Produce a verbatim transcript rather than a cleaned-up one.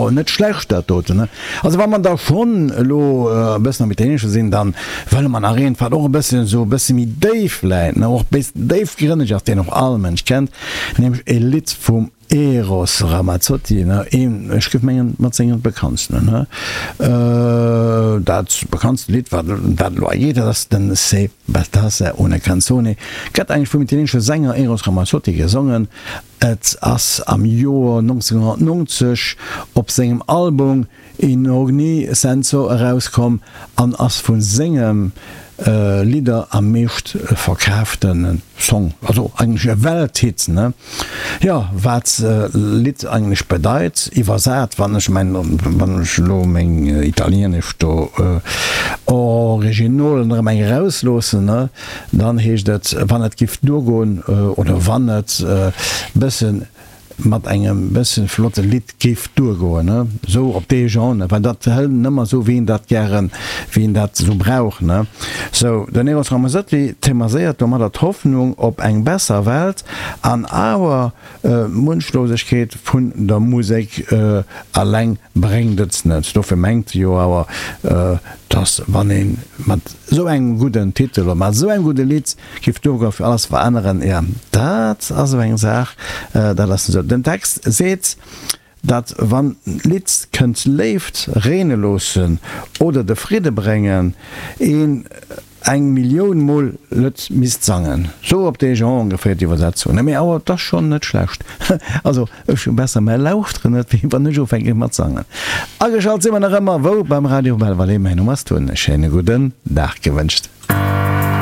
auch nicht schlecht dort, ne? Also wenn man da schon lo äh, ein bisschen am Italienischen sind, dann will man auch einfach auch ein bisschen so ein bisschen mit Dave leiten, auch ein bisschen Dave Grinic, den noch alle Menschen kennt, nämlich Elite vom Eros Ramazzotti, ne? Ich gebe mir mal singen bekanntsten, ne? Äh, das bekannteste Lied war das Loyer, das den Se Baltasa ohne Canzone. Geht eigentlich vom italienischen Sänger Eros Ramazzotti gesungen. Et ass am Joar neunzehnhundertneunzig op segem Album Inogni Senso herauskom an ass vun segem äh, Lieder am meescht äh, verkauften Song, also eigentlich Welthit, ne? Ja, wat äh, Lied eigentlich bedeit, iwwer seit, wann ich mein, wann ich lo mein äh, Italienisch do äh, Originalen eng rauslosen, ne? Dann hecht dat, wann et gift durchgoen äh, oder wann et äh, bisschen mat engem bisschen flotte Lied gift durchgoen, ne? So op de Genre, weil dat helden nimmer so wie dat gern wie dat so brauch, ne? So den Eros Ramazzotti thematisiert mat dat Hoffnung op eng besser Welt an awer äh, Munschlosigkeit vun der Musik äh, allein bringt net. Do vermengt jo awer äh, das wann mat so eng guten Titel oder mat so eng gute Lied gift du für alles veranderen, ja, dat as eng Sach äh, da lassen so den Text seht, dat wann Lied könnt lebt renelosen oder de Friede bringen in eng Million Mol Lütz misszangen. So op de Genre ungefähr die Übersetzung. Ne, aber das schon nicht schlecht. Also schon besser mehr lauft drin, wie wenn nicht auf eng mat sangen. Angeschaut sind wir noch immer wo beim Radio Belvalais. Mein Name ist Ton. Schönen guten Tag gewünscht.